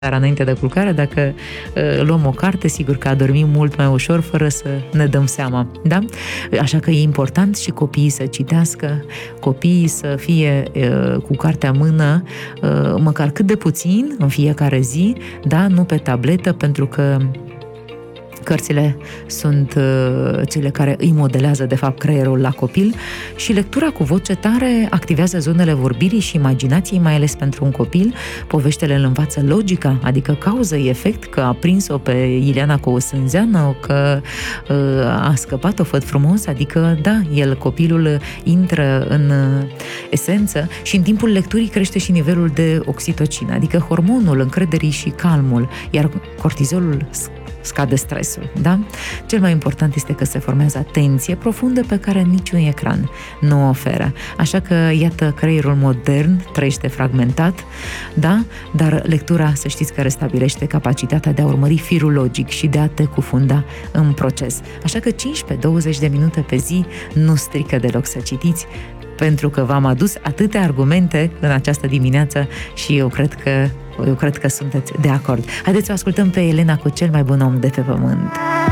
seara înainte de culcare, dacă luăm o carte, sigur că adormim mult mai ușor fără să ne dăm seama, da? Așa că e important și copiii să citească, copiii să fie cu cartea în mână, măcar cât de puțin în fiecare zi, da? Nu pe tabletă, pentru că cărțile sunt cele care îi modelează, de fapt, creierul la copil și lectura cu voce tare activează zonele vorbirii și imaginației, mai ales pentru un copil. Poveștile îl învață logica, adică cauză-efect, că a prins-o pe Ileana cu o sânzeană, că a scăpat-o, făt frumos, adică, da, copilul intră în esență și în timpul lecturii crește și nivelul de oxitocină, adică hormonul încrederii și calmul, iar cortizolul scade stresul, da? Cel mai important este că se formează atenție profundă pe care niciun ecran nu o oferă. Așa că, iată, creierul modern trăiește fragmentat, da? Dar lectura, să știți că restabilește capacitatea de a urmări firul logic și de a te cufunda în proces. Așa că 15-20 de minute pe zi nu strică deloc să citiți, pentru că v-am adus atâtea argumente în această dimineață și eu cred că sunteți de acord. Haideți să ascultăm pe Elena cu Cel mai bun om de pe pământ.